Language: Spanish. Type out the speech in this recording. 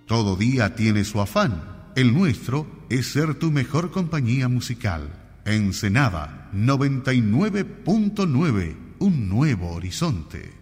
Todo día tiene su afán. El nuestro es ser tu mejor compañía musical. Ensenada 99.9, un nuevo horizonte.